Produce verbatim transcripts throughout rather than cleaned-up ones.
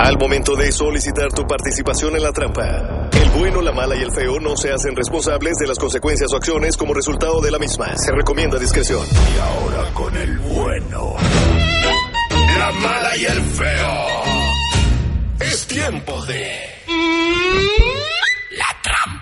Al momento de solicitar tu participación en la trampa, el bueno, la mala y el feo no se hacen responsables de las consecuencias o acciones como resultado de la misma. Se recomienda discreción. Y ahora con el bueno, la mala y el feo. Es tiempo de... La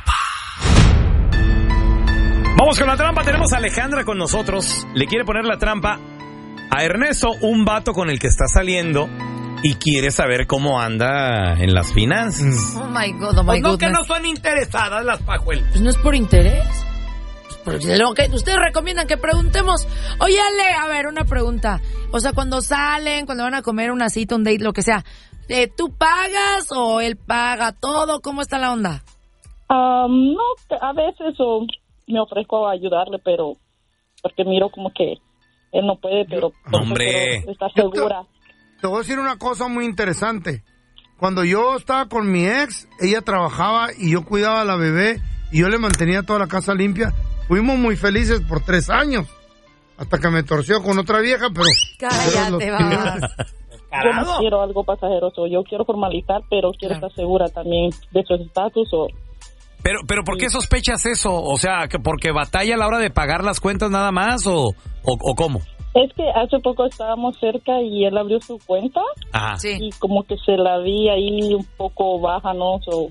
trampa. Vamos con la trampa. Tenemos a Alejandra con nosotros. Le quiere poner la trampa a Ernesto, un vato con el que está saliendo y quiere saber cómo anda en las finanzas. Oh my God, oh my Pues no, goodness. que no son interesadas las pajuelas. Pues no es por interés. Pues porque lo que ustedes recomiendan que preguntemos. Oye, Ale, a ver, una pregunta. O sea, cuando salen, cuando van a comer una cita, un date, lo que sea, eh, ¿tú pagas o él paga todo? ¿Cómo está la onda? Um, no, a veces o me ofrezco a ayudarle, pero porque miro como que él no puede, pero No, hombre. quiero estar segura. Te voy a decir una cosa muy interesante. Cuando yo estaba con mi ex, ella trabajaba y yo cuidaba a la bebé y yo le mantenía toda la casa limpia. Fuimos muy felices por tres años. Hasta que me torció con otra vieja, pero... Cállate, vas. Yo no quiero algo pasajero, so, yo quiero formalizar, pero quiero estar segura también de su estatus. O Pero, pero ¿por qué sospechas eso? O sea, que ¿porque batalla a la hora de pagar las cuentas nada más o, o, o cómo? Es que hace poco estábamos cerca y él abrió su cuenta. Ajá. Sí. Y como que se la vi ahí un poco baja, ¿no? So,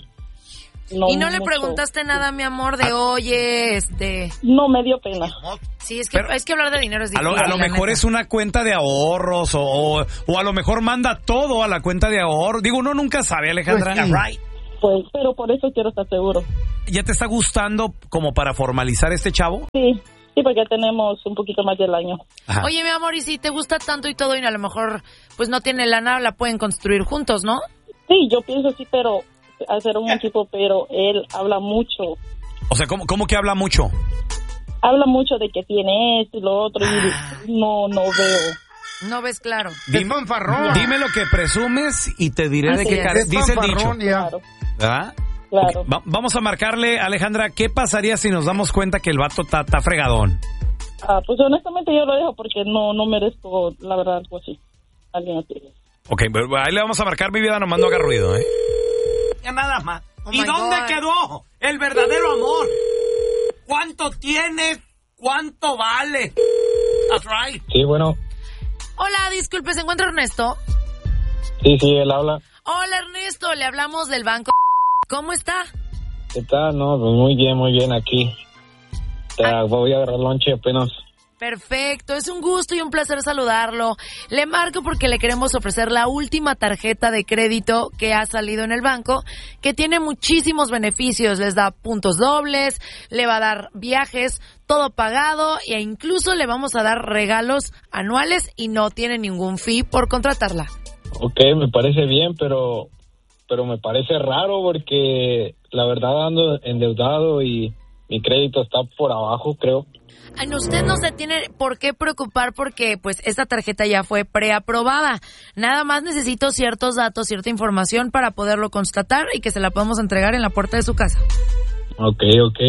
no ¿Y no le mucho. preguntaste nada, mi amor, de oye, este... No, me dio pena. Sí, es que, Pero- es que hablar de dinero es A difícil. lo, a lo la mejor neta. es una cuenta de ahorros o, o, o a lo mejor manda todo a la cuenta de ahorros. Digo, uno nunca sabe, Alejandra. Pues sí. Right. Pues, pero por eso quiero estar seguro. ¿Ya te está gustando como para formalizar este chavo? Sí, sí, porque tenemos un poquito más del año. Ajá. Oye, mi amor, y si te gusta tanto y todo y a lo mejor pues no tiene lana, la pueden construir juntos, ¿no? Sí, yo pienso sí, pero hacer un equipo, pero él habla mucho. O sea, ¿cómo, cómo que habla mucho? Habla mucho de que tiene esto y lo otro Ah. y no, no veo. No ves claro. Es fanfarrón. Dime lo que presumes y te diré de Así qué es. cara. Es Dice el dicho. fanfarrón, ya. Claro, ¿Verdad? claro. Ok, va- vamos a marcarle, Alejandra, ¿qué pasaría si nos damos cuenta que el vato está está fregadón? Ah, pues honestamente yo lo dejo porque no, no merezco, la verdad, algo así. Alguien así. Ok, pero ahí le vamos a marcar, mi vida, nomás no haga ruido, ¿eh? Ya nada más. Oh ¿Y my dónde God. quedó el verdadero amor? ¿Cuánto tienes? ¿Cuánto vale? That's right. Sí, bueno, Hola, disculpe, ¿se encuentra Ernesto? sí, sí, él habla. Hola, Ernesto, le hablamos del banco. ¿Cómo está? ¿Qué tal? No, pues muy bien, muy bien aquí. Ya voy a agarrar lonche apenas. Perfecto, es un gusto y un placer saludarlo. Le marco porque le queremos ofrecer la última tarjeta de crédito que ha salido en el banco, que tiene muchísimos beneficios. Les da puntos dobles, le va a dar viajes, todo pagado e incluso le vamos a dar regalos anuales y no tiene ningún fee por contratarla. Ok, me parece bien, pero pero me parece raro porque la verdad ando endeudado y mi crédito está por abajo, creo. Ay, usted no se tiene por qué preocupar porque pues esta tarjeta ya fue preaprobada. Nada más necesito ciertos datos, cierta información para poderlo constatar y que se la podamos entregar en la puerta de su casa. Ok, ok.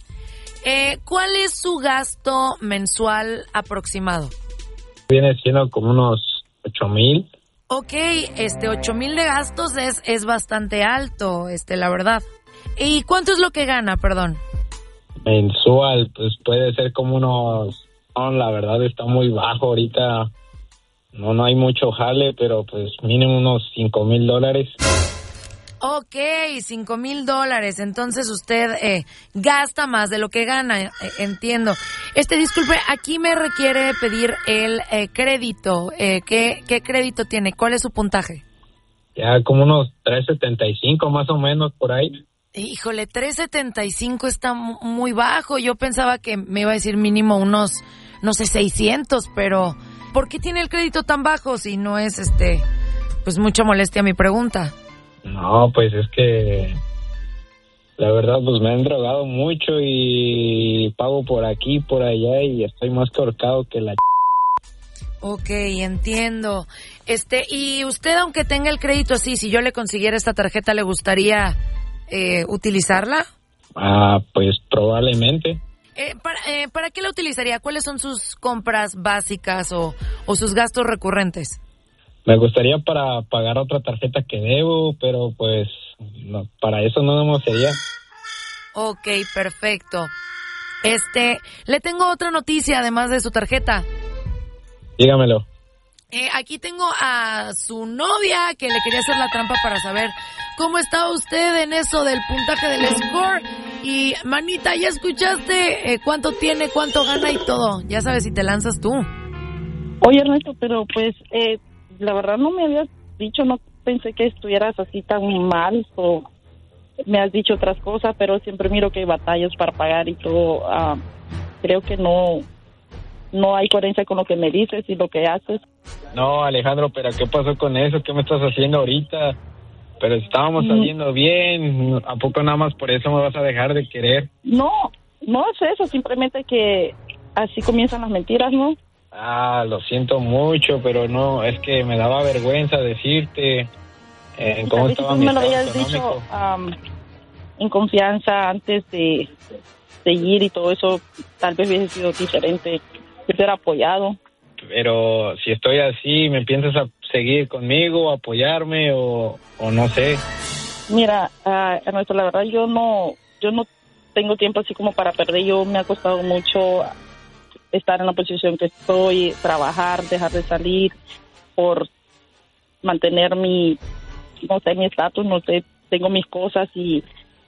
Eh, ¿Cuál es su gasto mensual aproximado? Viene siendo como unos ocho mil. Ok, este ocho mil de gastos es, es bastante alto, este, la verdad. ¿Y cuánto es lo que gana, perdón? Mensual, pues puede ser como unos... No, la verdad está muy bajo ahorita. No, no hay mucho jale, pero pues mínimo unos cinco mil dólares. Ok, cinco mil dólares. Entonces usted eh, gasta más de lo que gana, eh, entiendo. Este, disculpe, aquí me requiere pedir el eh, crédito. Eh, ¿qué, ¿Qué crédito tiene? ¿Cuál es su puntaje? Ya como unos tres setenta y cinco más o menos por ahí. Híjole, tres setenta y cinco está mu- muy bajo. Yo pensaba que me iba a decir mínimo unos, no sé, seiscientos, pero ¿por qué tiene el crédito tan bajo si no es, este, pues mucha molestia mi pregunta? No, pues es que la verdad pues me han drogado mucho y pago por aquí, por allá y estoy más que ahorcado que la... Ok, entiendo. Este, y usted, aunque tenga el crédito así, si yo le consiguiera esta tarjeta, ¿le gustaría eh, utilizarla? Ah, pues probablemente. Eh, para, eh, ¿Para qué la utilizaría? ¿Cuáles son sus compras básicas o, o sus gastos recurrentes? Me gustaría para pagar otra tarjeta que debo, pero pues no, para eso no me sería. Ok, perfecto. Este, le tengo otra noticia además de su tarjeta. Dígamelo. Eh, aquí tengo a su novia que le quería hacer la trampa para saber cómo está usted en eso del puntaje del score. Y, manita, ¿ya escuchaste eh, cuánto tiene, cuánto gana y todo? Ya sabes si te lanzas tú. Oye, Ernesto, pero pues, eh, la verdad no me habías dicho, no pensé que estuvieras así tan mal, o me has dicho otras cosas, pero siempre miro que hay batallas para pagar y todo. Uh, creo que no, no hay coherencia con lo que me dices y lo que haces. No, Alejandro, pero ¿qué pasó con eso? ¿Qué me estás haciendo ahorita? Pero estábamos saliendo bien, ¿a poco nada más por eso me vas a dejar de querer? No, no es eso, simplemente que así comienzan las mentiras, ¿no? Ah, lo siento mucho, pero no, es que me daba vergüenza decirte eh, cómo estaba mi me lo estado habías económico. dicho um, en confianza antes de seguir y todo eso, tal vez hubiese sido diferente, que te hubiera apoyado. Pero si estoy así, ¿me piensas a seguir conmigo, apoyarme o, o no sé? Mira, uh, Ernesto, la verdad yo no, yo no tengo tiempo así como para perder. Yo me ha costado mucho estar en la posición que estoy, trabajar, dejar de salir por mantener mi, no sé, mi estatus, no sé, tengo mis cosas y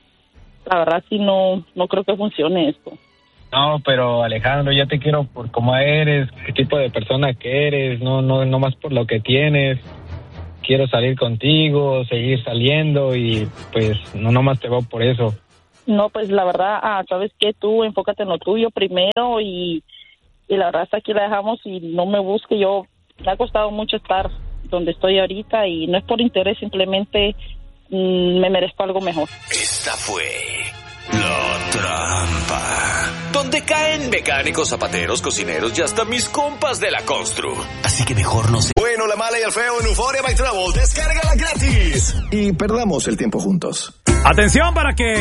la verdad sí no, no creo que funcione esto. No, pero Alejandro, ya te quiero por cómo eres, qué tipo de persona que eres, no, no, no más por lo que tienes. Quiero salir contigo, seguir saliendo y pues no nomás te veo por eso. No, pues la verdad, ah, sabes que tú enfócate en lo tuyo primero y, y la verdad hasta aquí la dejamos y no me busque. Yo me ha costado mucho estar donde estoy ahorita y no es por interés, simplemente mmm, me merezco algo mejor. Esta fue La Trampa, donde caen mecánicos, zapateros, cocineros y hasta mis compas de la constru. Así que mejor no se... Bueno, la mala y el feo en Euphoria by Travel. Descárgala gratis. Y perdamos el tiempo juntos. Atención para que